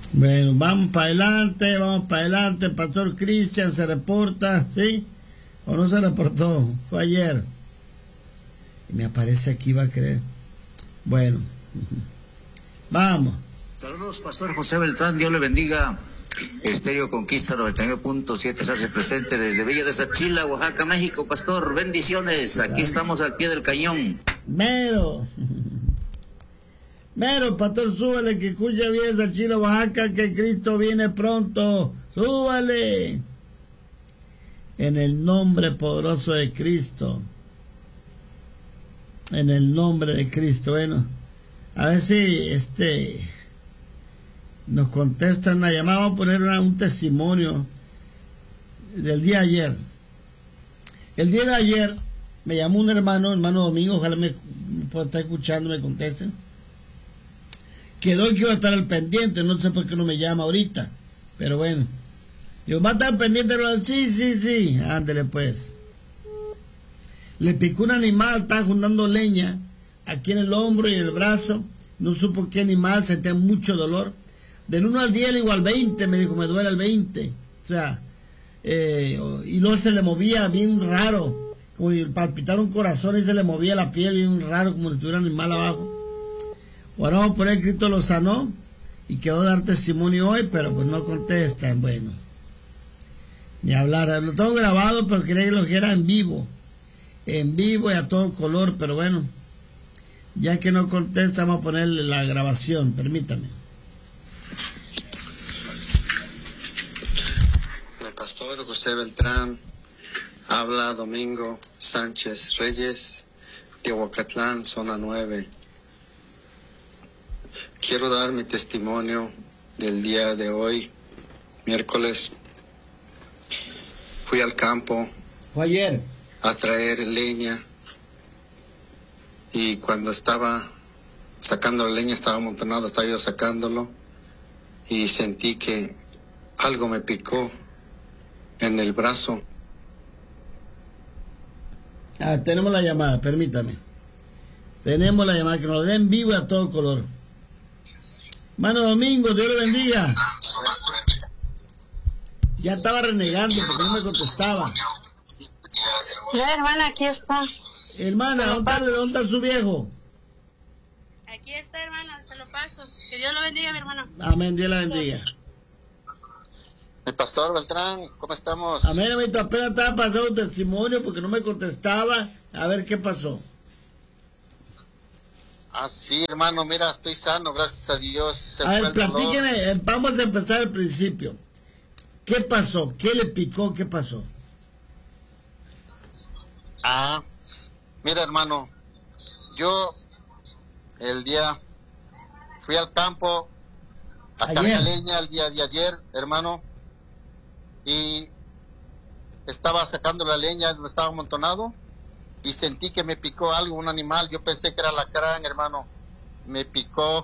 Bueno, vamos para adelante. El pastor Cristian se reporta, ¿sí? ¿O no se reportó? Fue ayer. Y me aparece aquí, va a creer. Bueno, vamos. Saludos, pastor José Beltrán, Dios le bendiga. Estéreo Conquista 99.7 se hace presente desde Villa de Sachila, Oaxaca, México. Pastor, bendiciones. Aquí estamos al pie del cañón. Mero, pastor, súbale que escucha bien Sachila, Oaxaca, que Cristo viene pronto. Súbale. En el nombre poderoso de Cristo. En el nombre de Cristo. Bueno, a ver si nos contestan una llamada. Vamos a poner un testimonio del día de ayer. El día de ayer me llamó un hermano Domingo, ojalá me pueda estar escuchando, me contesten. Quedó que iba a estar al pendiente, no sé por qué no me llama ahorita, pero bueno. Yo, ¿va a estar pendiente? Sí, ándele pues. Le picó un animal, estaba juntando leña, aquí en el hombro y en el brazo, no supo qué animal, sentía mucho dolor. Del 1 al 10 igual 20, me dijo, me duele el 20. O sea, y luego se le movía bien raro, como palpitar un corazón y se le movía la piel bien raro, como si tuviera un animal abajo. Bueno, vamos a poner Cristo lo sanó y quedó dar testimonio hoy, pero pues no contestan, bueno. Ni hablar, lo tengo grabado, pero quería que lo dijera en vivo y a todo color, pero bueno, ya que no contesta, vamos a ponerle la grabación, permítame. El pastor José Beltrán, habla Domingo Sánchez Reyes, de Huacatlán, zona 9. Quiero dar mi testimonio del día de hoy, miércoles. Fui al campo. Fue ayer. A traer leña. Y cuando estaba sacando la leña, estaba amontonado, estaba yo sacándolo. Y sentí que algo me picó en el brazo. Tenemos la llamada, permítame. Tenemos la llamada, que nos den vivo a todo color. Mano Domingo, Dios le bendiga. Ya estaba renegando porque no me contestaba. Ya, hermana, aquí está. Hermana, ¿dónde está su viejo? Aquí está, hermana, se lo paso. Que Dios lo bendiga, mi hermano. Amén, Dios la bendiga. El pastor Beltrán, ¿cómo estamos? Amén, amén, apenas estaba pasando un testimonio porque no me contestaba. A ver qué pasó. Sí, hermano, mira, estoy sano, gracias a Dios. A ver, platíqueme, vamos a empezar al principio. ¿Qué pasó? ¿Qué le picó? ¿Qué pasó? Mira, hermano, yo el día fui al campo a cargar leña el día de ayer, hermano, y estaba sacando la leña donde estaba amontonado y sentí que me picó algo, un animal. Yo pensé que era alacrán, hermano. Me picó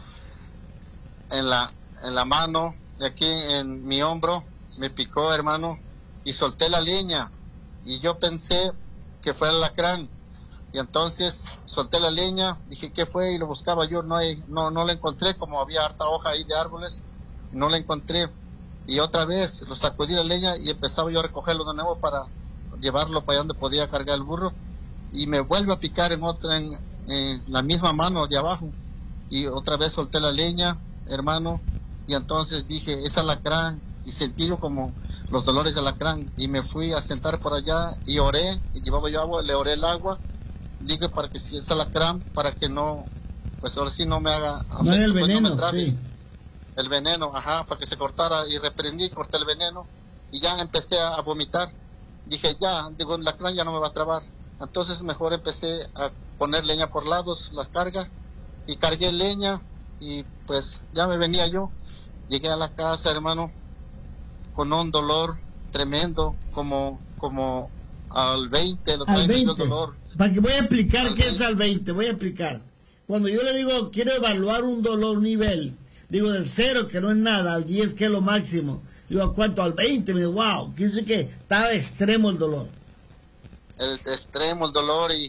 en la mano, de aquí en mi hombro, me picó, hermano, y solté la leña y yo pensé que fue el alacrán. Y entonces solté la leña, dije ¿qué fue? Y lo buscaba yo, no la encontré, como había harta hoja ahí de árboles, no la encontré. Y otra vez lo sacudí la leña y empezaba yo a recogerlo de nuevo para llevarlo para allá donde podía cargar el burro. Y me vuelve a picar en la misma mano de abajo. Y otra vez solté la leña, hermano, y entonces dije, es alacrán, y sentí como los dolores de alacrán. Y me fui a sentar por allá y oré, y llevaba yo agua, le oré el agua. Dije para que si es alacrán, para que no, pues ahora sí no me haga... No es el pues veneno, no sí. El veneno, para que se cortara, y reprendí, corté el veneno, y ya empecé a vomitar. Dije, el alacrán ya no me va a trabar. Entonces mejor empecé a poner leña por lados, las cargas, y cargué leña, y pues ya me venía yo. Llegué a la casa, hermano, con un dolor tremendo, como al 20, lo traigo yo el dolor. Para que voy a explicar qué es al 20, voy a explicar. Cuando yo le digo, quiero evaluar un dolor, un nivel, digo de 0, que no es nada, al 10, que es lo máximo. Digo, ¿a cuánto? Al 20, me digo, wow, quiere decir que estaba extremo el dolor. El extremo, el dolor, y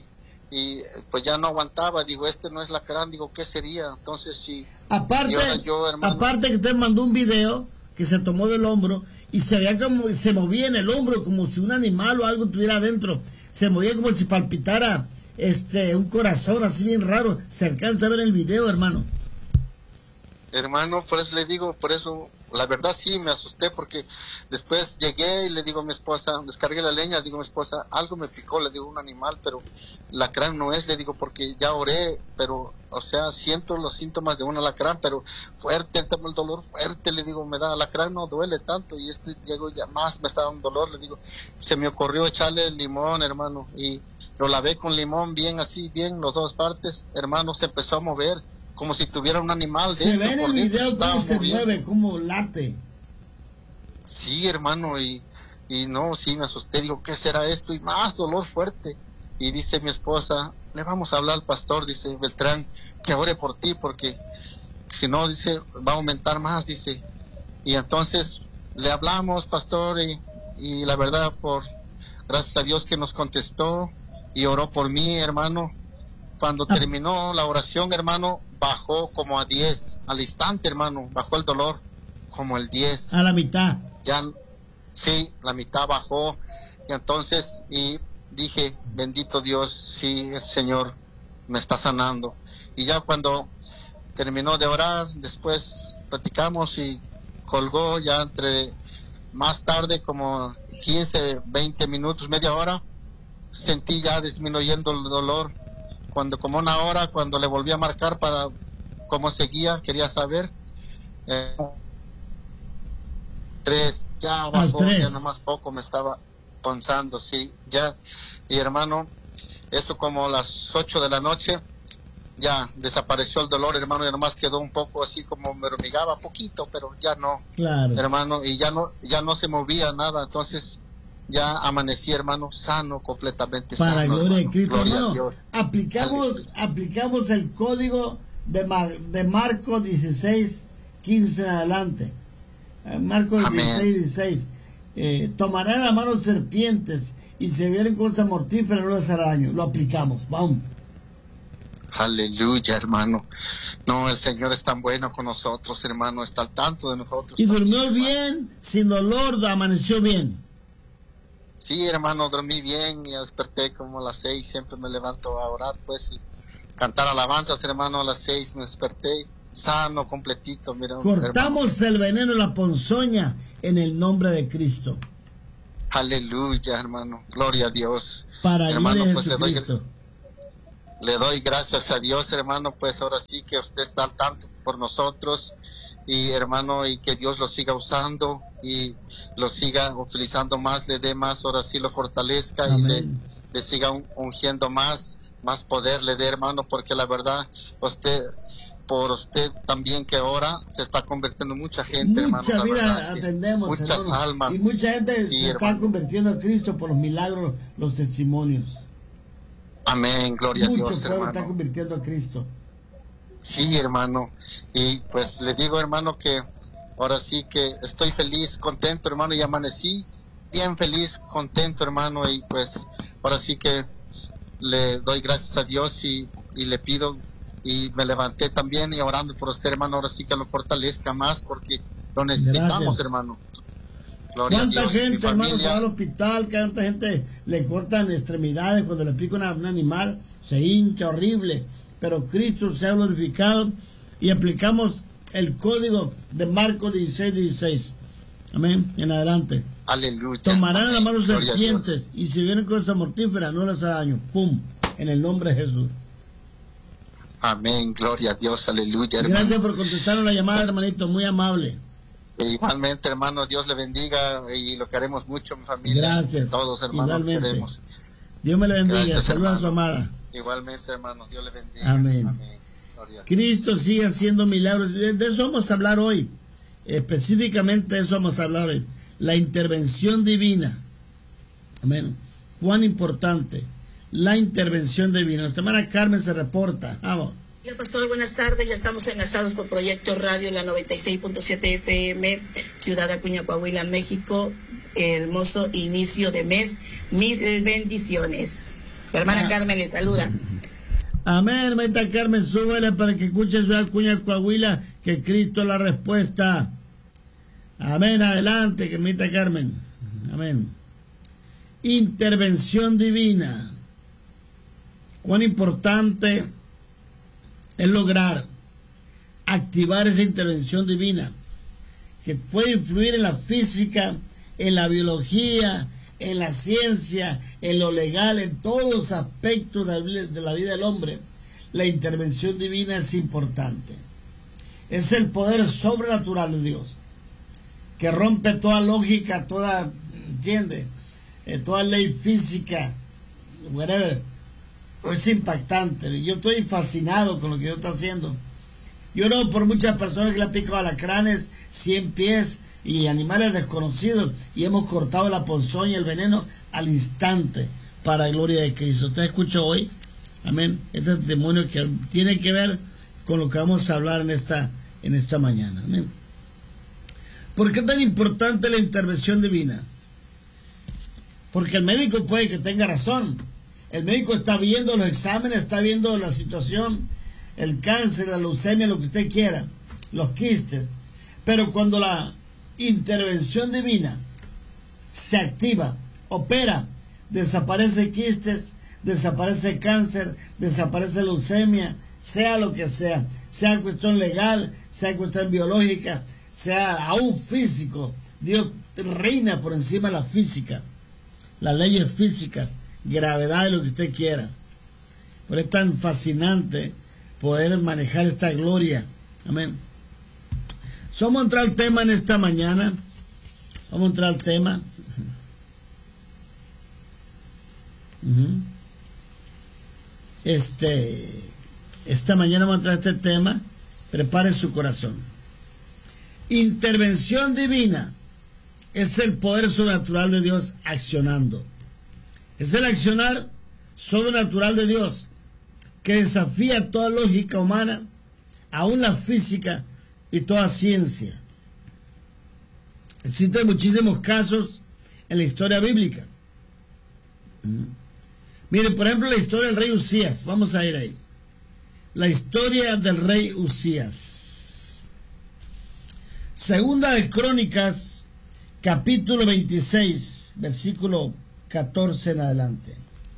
y pues ya no aguantaba. Digo, no es lacrán. Digo, ¿qué sería? Entonces sí. Aparte, hermano, aparte que usted mandó un video que se tomó del hombro y se veía como se movía en el hombro, como si un animal o algo estuviera adentro. Se movía como si palpitara un corazón así bien raro. Se alcanza a ver el video, hermano. Hermano, por eso le digo, por eso, la verdad sí me asusté, porque después llegué y le digo a mi esposa, descargué la leña, digo a mi esposa, algo me picó, le digo, un animal, pero lacrán no es, le digo, porque ya oré, pero, o sea, siento los síntomas de un alacrán, pero fuerte, tengo el dolor fuerte, le digo, me da, alacrán no duele tanto, y llego ya más, me está dando dolor, le digo, se me ocurrió echarle limón, hermano, y lo lavé con limón bien así, bien, las dos partes, hermano, se empezó a mover, como si tuviera un animal dentro. Se ve en el video cómo se mueve, cómo late. Sí, hermano, y no, sí me asusté, digo, ¿qué será esto? Y más dolor fuerte. Y dice mi esposa, le vamos a hablar al pastor, dice Beltrán, que ore por ti, porque si no, dice, va a aumentar más, dice. Y entonces le hablamos, pastor, y la verdad, gracias a Dios que nos contestó y oró por mí, hermano. Cuando terminó la oración, hermano, bajó como a 10, al instante, hermano, bajó el dolor como el 10. A la mitad. Ya, sí, la mitad bajó, y entonces, y dije, bendito Dios, sí, el Señor me está sanando. Y ya cuando terminó de orar, después platicamos y colgó ya más tarde, como 15, 20 minutos, media hora, sentí ya disminuyendo el dolor. Como una hora, cuando le volví a marcar para cómo seguía, quería saber. 3, ya bajó, ya nomás poco me estaba pensando, sí, ya. Y hermano, eso como a las 8 de la noche, ya desapareció el dolor, hermano, ya nomás quedó un poco así como me hormigaba poquito, pero ya no, claro, hermano, y ya no se movía nada, entonces ya amanecí, hermano, sano, completamente para sano. Para gloria de Cristo, gloria hermano. Aplicamos el código de Marcos 16, 15 en adelante. Marcos 16, 16. Tomarán a mano serpientes y si vienen cosas mortíferas no les hará daño. Lo aplicamos, vamos. Aleluya, hermano. No, el Señor es tan bueno con nosotros, hermano, está al tanto de nosotros. Y durmió bien, sin dolor, amaneció bien. Sí, hermano, dormí bien y desperté como a las 6, siempre me levanto a orar, pues, y cantar alabanzas, hermano, a las 6 me desperté, sano, completito, mira. Cortamos el veneno, la ponzoña, en el nombre de Cristo. Aleluya, hermano, gloria a Dios. Para hermano, gloria pues de Cristo. Le doy gracias a Dios, hermano, pues ahora sí que usted está al tanto por nosotros, y hermano, y que Dios lo siga usando y lo siga utilizando más, le dé más, ahora sí lo fortalezca. Amén. Y le siga ungiendo más poder le dé, hermano, porque la verdad por usted también que ora se está convirtiendo mucha gente, mucha hermano, vida atendemos, muchas hermano, almas, y mucha gente se está convirtiendo a Cristo por los milagros, los testimonios. Amén, gloria a Dios, mucho pueblo hermano. Está convirtiendo a Cristo. Sí, hermano, y pues le digo, hermano, que ahora sí que estoy feliz, contento, hermano, y amanecí bien feliz, contento, hermano, y pues ahora sí que le doy gracias a Dios y le pido, y me levanté también y orando por usted, hermano, ahora sí que lo fortalezca más porque lo necesitamos, gracias, hermano. Gloria ¿cuánta a Dios, gente, hermano, se va al hospital? ¿Cuánta gente le cortan extremidades cuando le pica un animal? Se hincha horrible. Pero Cristo se ha glorificado y aplicamos el código de Marcos 16, 16. Amén. En adelante. Aleluya. Tomarán en la mano serpientes y si vienen cosas mortíferas no les hará daño. Pum. En el nombre de Jesús. Amén. Gloria a Dios. Aleluya, hermano. Gracias por contestar la llamada, hermanito. Muy amable. Igualmente, hermano. Dios le bendiga y lo queremos mucho, mi familia. Gracias. Todos, hermanos. Igualmente. Queremos. Dios me le bendiga. Saludos a su amada. Igualmente, hermano, Dios le bendiga. Amén. Amén. Cristo sigue haciendo milagros. De eso vamos a hablar hoy. Específicamente de eso vamos a hablar hoy. La intervención divina. Amén. Cuán importante. La intervención divina. Nuestra hermana Carmen se reporta. Vamos. Hola, pastor, buenas tardes. Ya estamos enlazados por Proyecto Radio en la 96.7 FM, Ciudad Acuña, Coahuila, México. Hermoso inicio de mes. Mil bendiciones. La hermana Carmen le saluda. Amén, hermanita Carmen, súbele para que escuche su Acuña Coahuila, que Cristo es la respuesta. Amén, adelante, hermanita Carmen. Amén. Intervención divina. Cuán importante es lograr activar esa intervención divina que puede influir en la física, en la biología, en la ciencia, en lo legal, en todos los aspectos de la vida del hombre. La intervención divina es importante. Es el poder sobrenatural de Dios que rompe toda lógica, toda, ¿entiende? Toda ley física, whatever. Es impactante. Yo estoy fascinado con lo que Dios está haciendo. Yo oro por muchas personas que le han picado alacranes, 100 pies y animales desconocidos, y hemos cortado la ponzoña y el veneno al instante para la gloria de Cristo. ¿Usted escuchó hoy? Amén. Este testimonio que tiene que ver con lo que vamos a hablar en esta mañana. Amén. ¿Por qué es tan importante la intervención divina? Porque el médico puede que tenga razón. El médico está viendo los exámenes, está viendo la situación, el cáncer, la leucemia, lo que usted quiera, los quistes. Pero cuando la intervención divina se activa, opera, desaparece quistes, desaparece cáncer, desaparece leucemia, sea lo que sea cuestión legal, sea cuestión biológica, sea aún físico. Dios reina por encima de la física, las leyes físicas, gravedad de lo que usted quiera. Pero es tan fascinante poder manejar esta gloria. Amén. Vamos a entrar al tema en esta mañana. Vamos a entrar al tema. Esta mañana vamos a entrar a este tema. Prepare su corazón. Intervención divina es el poder sobrenatural de Dios accionando. Es el accionar sobrenatural de Dios que desafía toda lógica humana, aún la física y toda ciencia. Existen muchísimos casos en la historia bíblica. Mire, por ejemplo, la historia del rey Usías. Vamos a ir ahí. La historia del rey Usías. Segunda de Crónicas, capítulo 26, versículo 14 en adelante.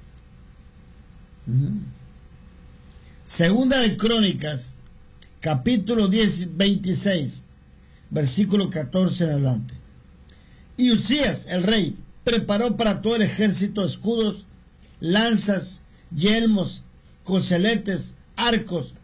Segunda de Crónicas, capítulo 26, versículo 14 en adelante. Y Usías, el rey, preparó para todo el ejército escudos, lanzas, yelmos, coseletes, arcos,